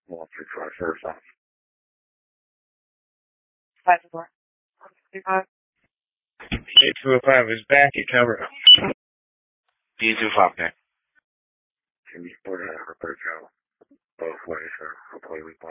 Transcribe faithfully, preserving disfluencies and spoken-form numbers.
One three five service off. Five four. Three five. Okay, two oh five is back at cover. D two five back. Can you put a repair travel both ways, or hopefully we